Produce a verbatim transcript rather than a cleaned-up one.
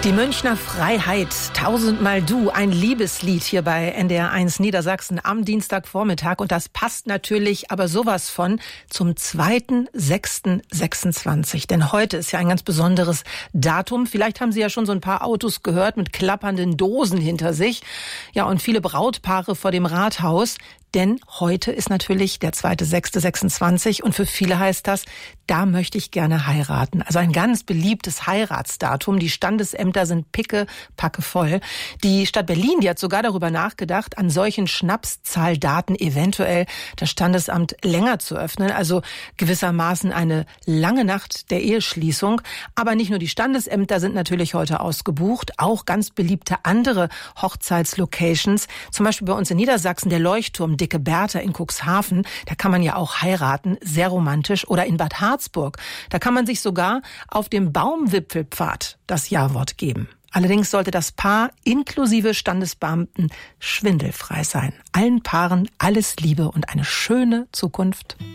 Die Münchner Freiheit, tausendmal du, ein Liebeslied hier bei N D R eins Niedersachsen am Dienstagvormittag. Und das passt natürlich aber sowas von zum zweiten sechsten sechsundzwanzig. Denn heute ist ja ein ganz besonderes Datum. Vielleicht haben Sie ja schon so ein paar Autos gehört mit klappernden Dosen hinter sich. Ja, und viele Brautpaare vor dem Rathaus. Denn heute ist natürlich der zweite sechste sechsundzwanzig und für viele heißt das, da möchte ich gerne heiraten. Also ein ganz beliebtes Heiratsdatum. Die Standesämter sind picke, packe voll. Die Stadt Berlin, die hat sogar darüber nachgedacht, an solchen Schnapszahldaten eventuell das Standesamt länger zu öffnen. Also gewissermaßen eine lange Nacht der Eheschließung. Aber nicht nur die Standesämter sind natürlich heute ausgebucht, auch ganz beliebte andere Hochzeitslocations. Zum Beispiel bei uns in Niedersachsen der Leuchtturm Dicke Bertha in Cuxhaven, da kann man ja auch heiraten, sehr romantisch. Oder in Bad Harzburg, da kann man sich sogar auf dem Baumwipfelpfad das Ja-Wort geben. Allerdings sollte das Paar inklusive Standesbeamten schwindelfrei sein. Allen Paaren alles Liebe und eine schöne Zukunft.